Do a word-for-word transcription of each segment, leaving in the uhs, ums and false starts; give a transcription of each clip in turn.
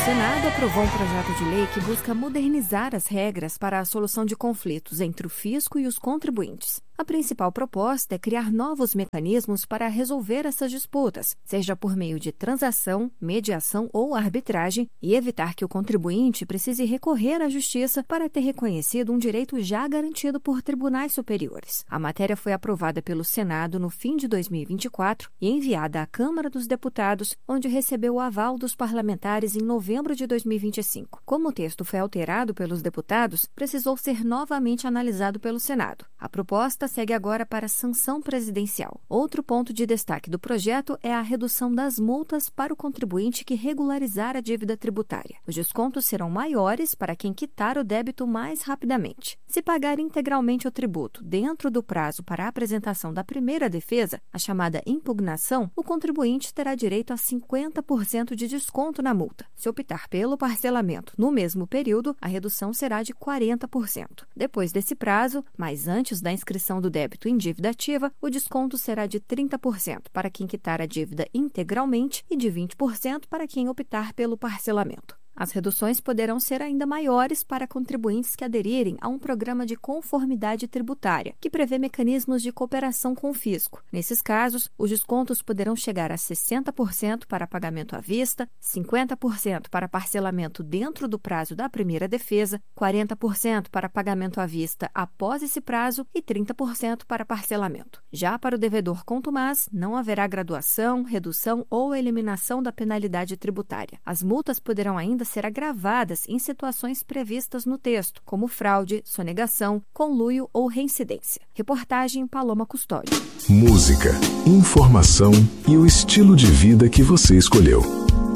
Senado aprovou um projeto de lei que busca modernizar as regras para a solução de conflitos entre o fisco e os contribuintes. A principal proposta é criar novos mecanismos para resolver essas disputas, seja por meio de transação, mediação ou arbitragem, e evitar que o contribuinte precise recorrer à justiça para ter reconhecido um direito já garantido por tribunais superiores. A matéria foi aprovada pelo Senado no fim de dois mil e vinte e quatro e enviada à Câmara dos Deputados, onde recebeu o aval dos parlamentares em novembro de dois mil e vinte e cinco. Como o texto foi alterado pelos deputados, precisou ser novamente analisado pelo Senado. A proposta segue agora para a sanção presidencial. Outro ponto de destaque do projeto é a redução das multas para o contribuinte que regularizar a dívida tributária. Os descontos serão maiores para quem quitar o débito mais rapidamente. Se pagar integralmente o tributo dentro do prazo para a apresentação da primeira defesa, a chamada impugnação, o contribuinte terá direito a cinquenta por cento de desconto na multa. Se optar pelo parcelamento no mesmo período, a redução será de quarenta por cento. Depois desse prazo, mas antes da inscrição do débito em dívida ativa, o desconto será de trinta por cento para quem quitar a dívida integralmente e de vinte por cento para quem optar pelo parcelamento. As reduções poderão ser ainda maiores para contribuintes que aderirem a um programa de conformidade tributária, que prevê mecanismos de cooperação com o fisco. Nesses casos, os descontos poderão chegar a sessenta por cento para pagamento à vista, cinquenta por cento para parcelamento dentro do prazo da primeira defesa, quarenta por cento para pagamento à vista após esse prazo e trinta por cento para parcelamento. Já para o devedor contumaz, não haverá graduação, redução ou eliminação da penalidade tributária. As multas poderão ainda ser agravadas em situações previstas no texto, como fraude, sonegação, conluio ou reincidência. Reportagem Paloma Custódio. Música, informação e o estilo de vida que você escolheu.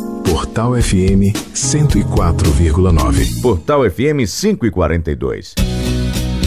Portal F M cento e quatro vírgula nove. Portal F M cinco e quarenta e dois.